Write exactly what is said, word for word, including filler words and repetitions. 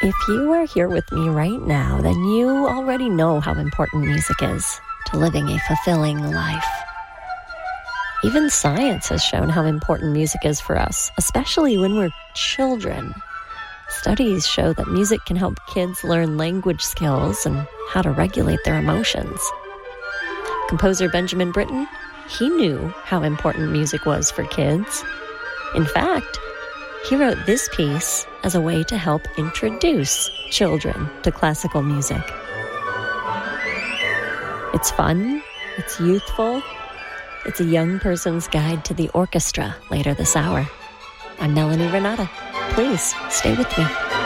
If you are here with me right now, then you already know how important music is to living a fulfilling life. Even science has shown how important music is for us, especially when we're children. Studies show that music can help kids learn language skills and how to regulate their emotions. Composer Benjamin Britten, he knew how important music was for kids. In fact, he wrote this piece as a way to help introduce children to classical music. It's fun, it's youthful, it's a young person's guide to the orchestra later this hour. I'm Melanie Renata. Please stay with me.